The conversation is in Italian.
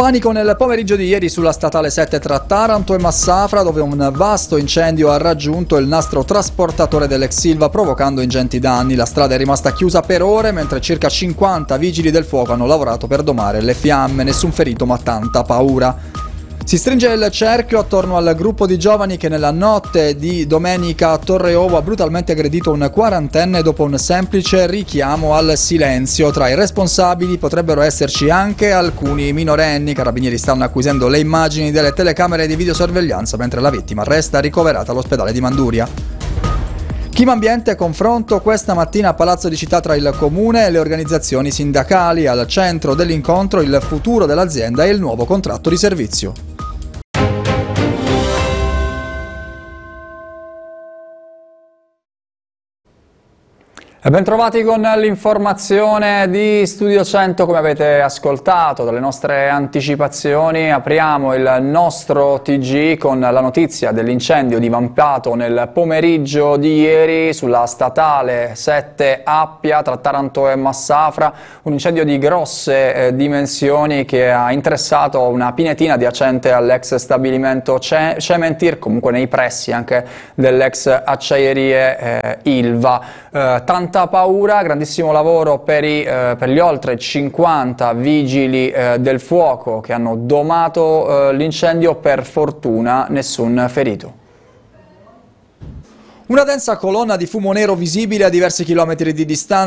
Panico nel pomeriggio di ieri sulla statale 7 tra Taranto e Massafra, dove un vasto incendio ha raggiunto il nastro trasportatore dell'ex Silva, provocando ingenti danni. La strada è rimasta chiusa per ore, mentre circa 50 vigili del fuoco hanno lavorato per domare le fiamme. Nessun ferito, ma tanta paura. Si stringe il cerchio attorno al gruppo di giovani che nella notte di domenica a Torreovo ha brutalmente aggredito un quarantenne dopo un semplice richiamo al silenzio. Tra i responsabili potrebbero esserci anche alcuni minorenni. I carabinieri stanno acquisendo le immagini delle telecamere di videosorveglianza, mentre la vittima resta ricoverata all'ospedale di Manduria. Clima ambiente, confronto questa mattina a Palazzo di Città tra il Comune e le organizzazioni sindacali. Al centro dell'incontro il futuro dell'azienda e il nuovo contratto di servizio. E bentrovati con l'informazione di Studio 100. Come avete ascoltato dalle nostre anticipazioni, apriamo il nostro TG con la notizia dell'incendio divampato nel pomeriggio di ieri sulla statale 7 Appia tra Taranto e Massafra, un incendio di grosse dimensioni che ha interessato una pinetina adiacente all'ex stabilimento Cementir, comunque nei pressi anche dell'ex acciaierie Ilva. Tanta paura, grandissimo lavoro per gli oltre 50 vigili del fuoco che hanno domato l'incendio, per fortuna nessun ferito. Una densa colonna di fumo nero visibile a diversi chilometri di distanza